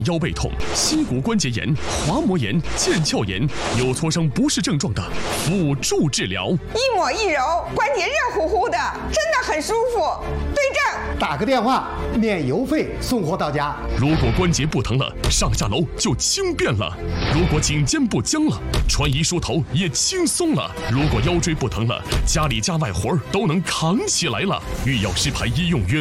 腰背痛、膝骨关节炎、滑膜炎、腱鞘炎，有挫伤不适症状的辅助治疗。 一抹一揉，关节热乎乎的，真的很舒服。对症， 打个电话，免邮费送货到家。 如果关节不疼了，上下楼就轻便了；如果颈肩不僵了，穿衣梳头也轻松了；如果腰椎不疼了，家里家外活都能扛起来了。御药师牌医用约